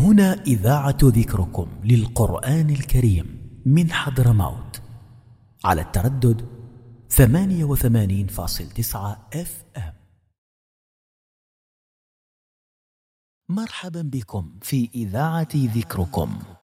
هنا إذاعة ذكركم للقرآن الكريم من حضرموت على التردد 88.9 FM. مرحبا بكم في إذاعة ذكركم.